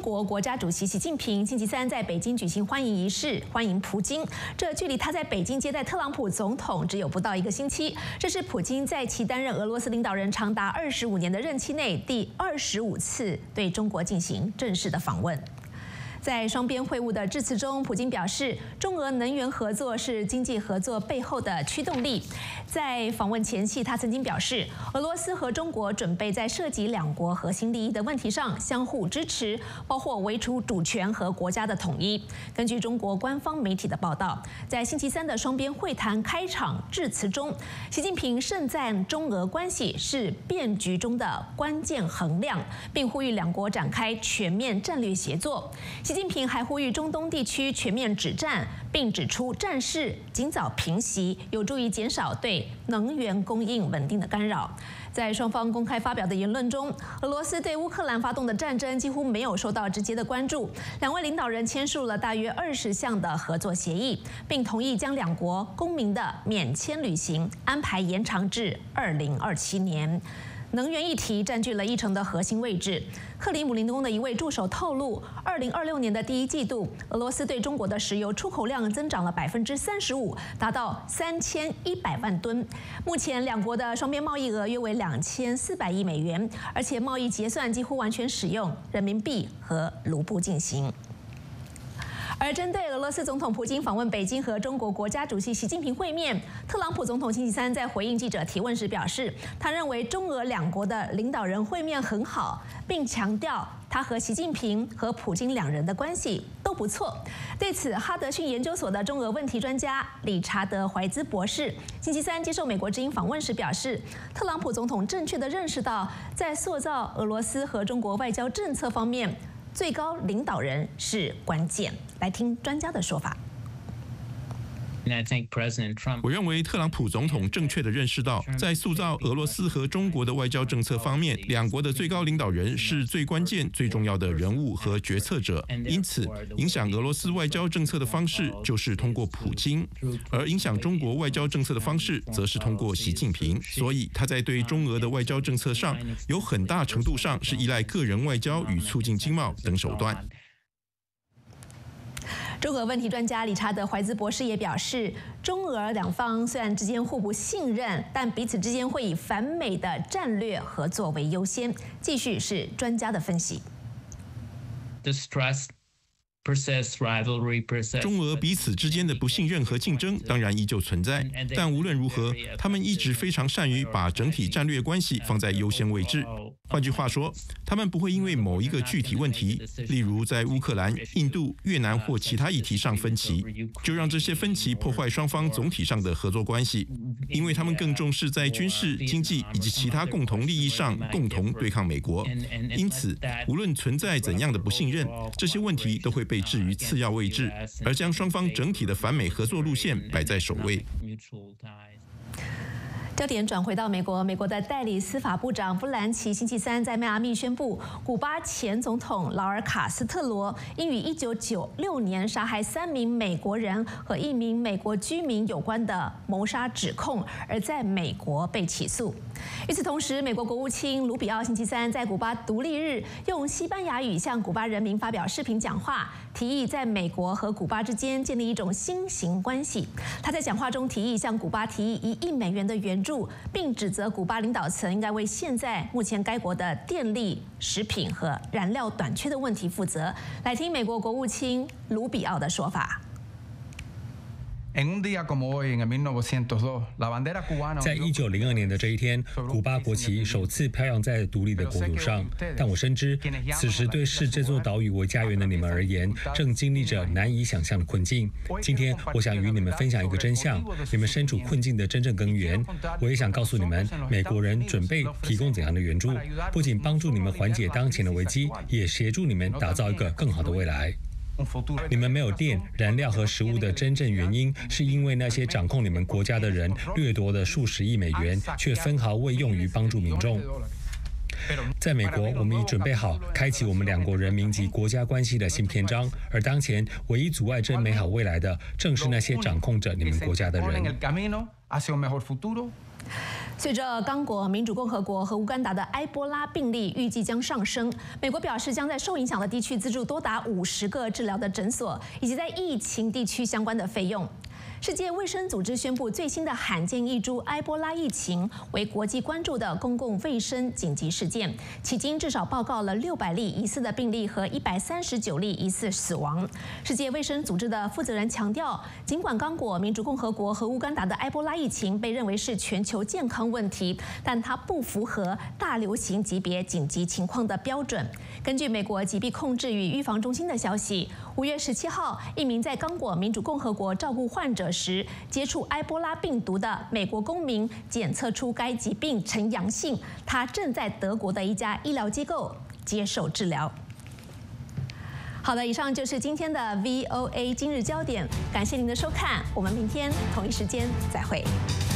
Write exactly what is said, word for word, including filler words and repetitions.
国国家主席习近平星期三在北京举行欢迎仪式，欢迎普京。这距离他在北京接待特朗普总统只有不到一个星期。这是普京在其担任俄罗斯领导人长达二十五年的任期内第二十五次对中国进行正式的访问。 在双边会晤的致辞中，普京表示，中俄能源合作是经济合作背后的驱动力。在访问前夕，他曾经表示，俄罗斯和中国准备在涉及两国核心利益的问题上相互支持，包括维持主权和国家的统一。根据中国官方媒体的报道，在星期三的双边会谈开场致辞中，习近平盛赞中俄关系是变局中的关键衡量，并呼吁两国展开全面战略协作。 习近平还呼吁中东地区全面止战，并指出战事尽早平息，有助于减少对能源供应稳定的干扰。在双方公开发表的言论中，俄罗斯对乌克兰发动的战争几乎没有受到直接的关注。两位领导人签署了大约二十项的合作协议，并同意将两国公民的免签旅行安排延长至二零二七年。 能源议题占据了议程的核心位置。克里姆林宫的一位助手透露，二零二六年的第一季度，俄罗斯对中国的石油出口量增长了百分之三十五，达到三千一百万吨。目前两国的双边贸易额约为两千四百亿美元，而且贸易结算几乎完全使用人民币和卢布进行。 而针对俄罗斯总统普京访问北京和中国国家主席习近平会面，特朗普总统星期三在回应记者提问时表示，他认为中俄两国的领导人会面很好，并强调他和习近平和普京两人的关系都不错。对此，哈德逊研究所的中俄问题专家理查德·怀兹博士星期三接受美国之音访问时表示，特朗普总统正确地认识到，在塑造俄罗斯和中国外交政策方面， 最高领导人是关键。来听专家的说法。 我认为特朗普总统正确地认识到，在塑造俄罗斯和中国的外交政策方面，两国的最高领导人是最关键、最重要的人物和决策者。因此，影响俄罗斯外交政策的方式就是通过普京，而影响中国外交政策的方式则是通过习近平。所以，他在对中俄的外交政策上，有很大程度上是依赖个人外交与促进经贸等手段。 中俄问题专家理查德·怀兹博士也表示，中俄两方虽然之间互不信任，但彼此之间会以反美的战略合作为优先。继续是专家的分析。 中俄彼此之间的不信任和竞争当然依旧存在，但无论如何，他们一直非常善于把整体战略关系放在优先位置。换句话说，他们不会因为某一个具体问题，例如在乌克兰、印度、越南或其他议题上分歧，就让这些分歧破坏双方总体上的合作关系，因为他们更重视在军事、经济以及其他共同利益上共同对抗美国。因此，无论存在怎样的不信任，这些问题都会被 置于次要位置，而将双方整体的反美合作路线摆在首位。 焦点转回到美国，美国的代理司法部长布兰奇星期三在迈阿密宣布，古巴前总统劳尔·卡斯特罗因与一九九六年杀害三名美国人和一名美国居民有关的谋杀指控，而在美国被起诉。与此同时，美国国务卿卢比奥星期三在古巴独立日用西班牙语向古巴人民发表视频讲话，提议在美国和古巴之间建立一种新型关系。他在讲话中提议向古巴提议一亿美元的援助。 并指责古巴领导层应该为现在目前该国的电力、食品和燃料短缺的问题负责。来听美国国务卿卢比奥的说法。 在一九零二年的这一天，古巴国旗首次飘扬在独立的国土上。但我深知，此时对视这座岛屿为家园的你们而言，正经历着难以想象的困境。今天，我想与你们分享一个真相：你们身处困境的真正根源。我也想告诉你们，美国人准备提供怎样的援助，不仅帮助你们缓解当前的危机，也协助你们打造一个更好的未来。 你们没有电、燃料和食物的真正原因，是因为那些掌控你们国家的人掠夺了数十亿美元，却分毫未用于帮助民众。在美国，我们已准备好开启我们两国人民及国家关系的新篇章，而当前唯一阻碍这美好未来的，正是那些掌控着你们国家的人。 随着刚果民主共和国和乌干达的埃博拉病例预计将上升，美国表示将在受影响的地区资助多达五十个治疗的诊所，以及在疫情地区相关的费用。世界卫生组织宣布，最新的罕见异株埃博拉疫情为国际关注的公共卫生紧急事件，迄今至少报告了六百例疑似的病例和一百三十九例疑似死亡。世界卫生组织的负责人强调，尽管刚果民主共和国和乌干达的埃博拉疫情被认为是全球健康问题，但它不符合大流行级别紧急情况的标准。根据美国疾病控制与预防中心的消息，五月十七号，一名在刚果民主共和国照顾患者时接触埃博拉病毒的美国公民检测出该疾病呈阳性，他正在德国的一家医疗机构接受治疗。好的，以上就是今天的 V O A 今日焦点，感谢您的收看，我们明天同一时间再会。